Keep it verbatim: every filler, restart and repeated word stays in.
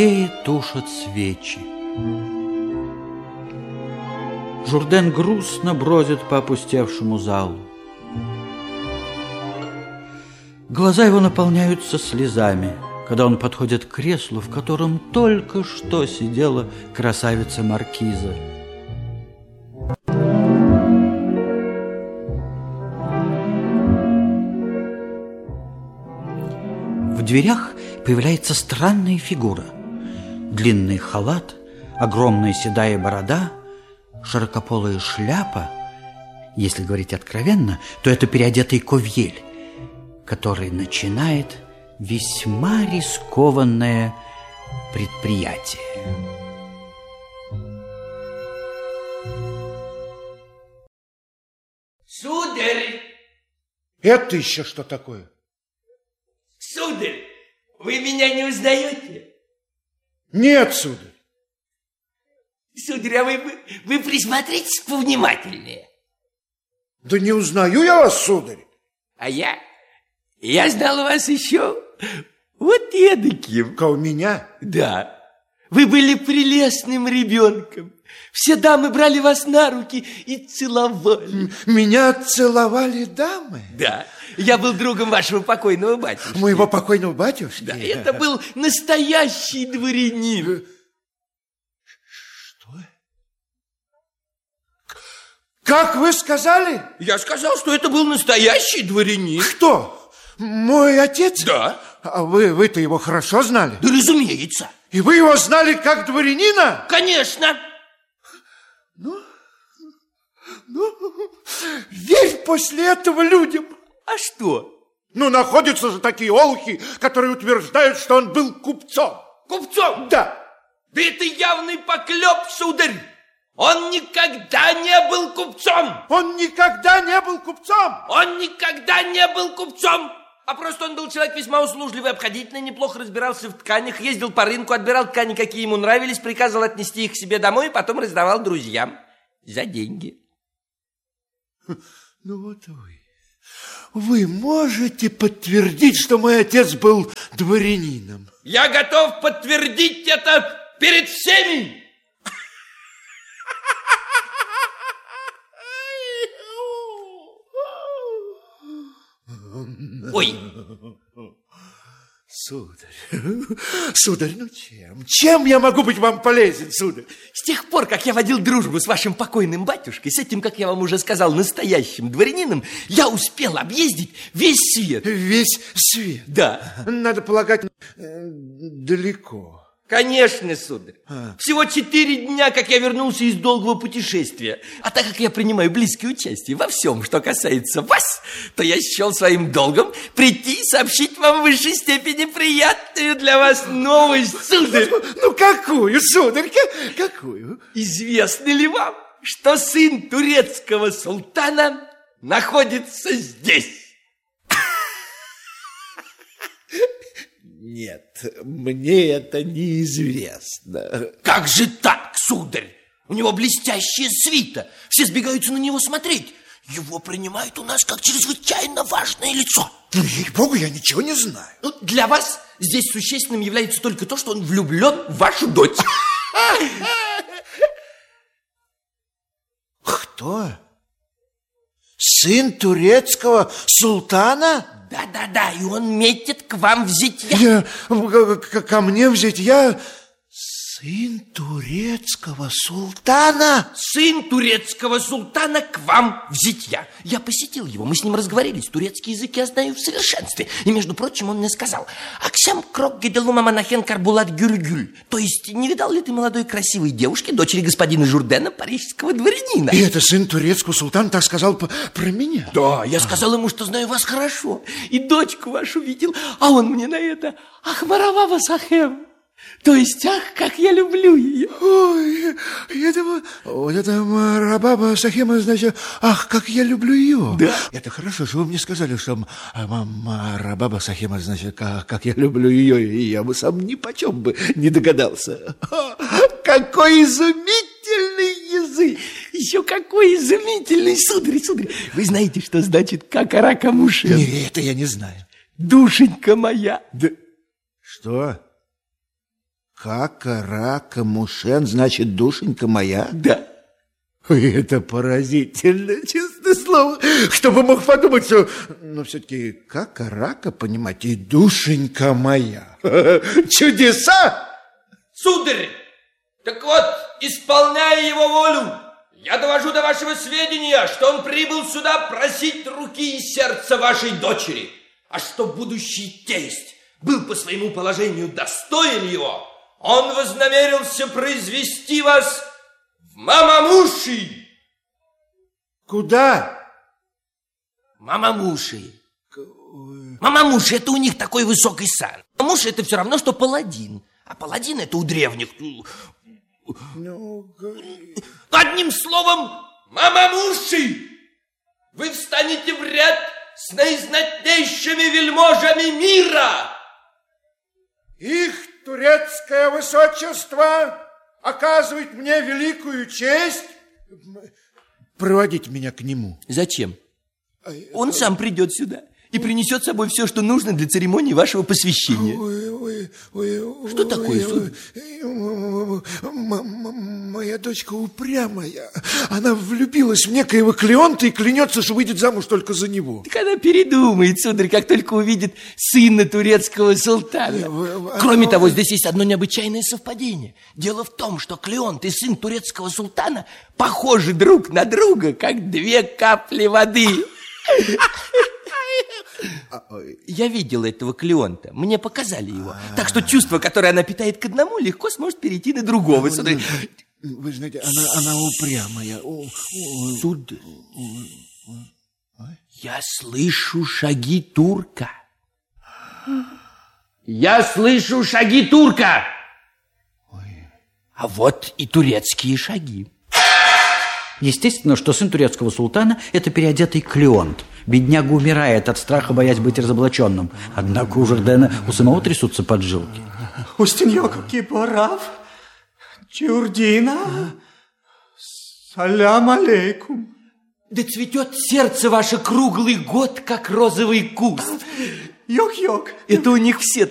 И тушат свечи. Журден грустно бродит по опустевшему залу. Глаза его наполняются слезами, когда он подходит к креслу, в котором только что сидела красавица маркиза. В дверях появляется странная фигура. Длинный халат, огромная седая борода, широкополая шляпа. Если говорить откровенно, то это переодетый Ковьель, который начинает весьма рискованное предприятие. Сударь! Это еще что такое? Сударь, вы меня не узнаете? Нет, сударь. Сударь, а вы, вы, вы присмотритесь повнимательнее. Да не узнаю я вас, сударь. А я, я знал вас еще вот эдаким. Ка у меня? Да. Вы были прелестным ребенком. Все дамы брали вас на руки и целовали. М- Меня целовали дамы? Да. Я был другом вашего покойного батюшки. Моего покойного батюшки? Да, это был настоящий дворянин. Что? Как вы сказали? Я сказал, что это был настоящий дворянин. Кто? Мой отец? Да. А вы, вы-то его хорошо знали? Да, разумеется. И вы его знали как дворянина? Конечно. Ну, ну, верь после этого людям. А что? Ну, находятся же такие олухи, которые утверждают, что он был купцом. Купцом? Да. Да это явный поклеп, сударь. Он никогда не был купцом. Он никогда не был купцом. Он никогда не был купцом. А просто он был человек весьма услужливый, обходительный, неплохо разбирался в тканях, ездил по рынку, отбирал ткани, какие ему нравились, приказывал отнести их к себе домой и потом раздавал друзьям за деньги. Ну вот вы. Вы можете подтвердить, что мой отец был дворянином? Я готов подтвердить это перед всеми. Ой. Сударь, сударь, ну чем? Чем я могу быть вам полезен, сударь? С тех пор, как я водил дружбу с вашим покойным батюшкой, с этим, как я вам уже сказал, настоящим дворянином, я успел объездить весь свет. Весь свет? Да. Надо полагать, э, далеко. Конечно, сударь. А. Всего четыре дня, как я вернулся из долгого путешествия. А так как я принимаю близкое участие во всем, что касается вас, то я счел своим долгом прийти и сообщить вам в высшей степени приятную для вас новость, сударь. Ну, какую, сударь, какую? Известно ли вам, что сын турецкого султана находится здесь? Нет, мне это неизвестно. Как же так, сударь? У него блестящая свита. Все сбегаются на него смотреть. Его принимают у нас как чрезвычайно важное лицо. Ну, ей-богу, я ничего не знаю. Ну, для вас здесь существенным является только то, что он влюблен в вашу дочь. Кто? Сын турецкого султана? Да-да-да, и он метит к вам в зятья. Я, к- ко мне взять, я сын турецкого султана? Сын турецкого султана к вам в зятья. Я посетил его, мы с ним разговорились. Турецкий язык я знаю в совершенстве. И, между прочим, он мне сказал: Аксям крок геделума монахен карбулат гюль-гюль. То есть, не видал ли ты молодой красивой девушки, дочери господина Журдена, парижского дворянина? И это сын турецкого султана так сказал по- про меня? Да, я сказал ему, что знаю вас хорошо. И дочку вашу видел. А он мне на это: ах, маравава сахем. То есть, ах, как я люблю ее. Ой, это вот, вот это Марабаба Сахема, значит, ах, как я люблю ее. Да. Это хорошо, что вы мне сказали, что Марабаба Сахема, значит, как, как я люблю ее, и я бы сам ни почем бы не догадался. Какой изумительный язык. Еще какой изумительный, сударь, сударь. Вы знаете, что значит какаракамушин? Нет, это я не знаю. Душенька моя. Да. Что? Кака, рака, мушен, значит, душенька моя? Да. Ой, это поразительно, честное слово. Кто бы мог подумать, что... Но все-таки кака, рака, понимаете, и душенька моя. Чудеса! Сударь, так вот, исполняя его волю, я довожу до вашего сведения, что он прибыл сюда просить руки и сердца вашей дочери. А что будущий тесть был по своему положению достоин его, он вознамерился произвести вас в мамамуши. Куда? Мамамуши. Мамамуши — это у них такой высокий сан. Мамуши — это все равно, что паладин. А паладин — это у древних... Ну, одним словом, мамамуши, вы встанете в ряд с наизнатнейшими вельможами мира. Их турецкое высочество оказывает мне великую честь проводить меня к нему. Зачем? Он сам придет сюда и принесет с собой все, что нужно для церемонии вашего посвящения. Ой, ой, ой, что такое, сударь? Моя дочка упрямая. Она влюбилась в некоего Клеонта и клянется, что выйдет замуж только за него. Так она передумает, сударь, как только увидит сына турецкого султана. Кроме того, здесь есть одно необычайное совпадение. Дело в том, что Клеонт и сын турецкого султана похожи друг на друга, как две капли воды. Я видел этого Клеонта, мне показали его. Так что чувство, которое она питает к одному, легко сможет перейти на другого. Сударь. Вы знаете, она, она упрямая. Сударь, я слышу шаги турка. Я слышу шаги турка. А вот и турецкие шаги. Естественно, что сын турецкого султана – это переодетый Клеонт. Бедняга умирает от страха, боясь быть разоблаченным. Однако у Жордена у самого трясутся поджилки. Устиньок Кипарав, Чурдина, салям алейкум. Да цветет сердце ваше круглый год, как розовый куст. Йок-йок. Это у них все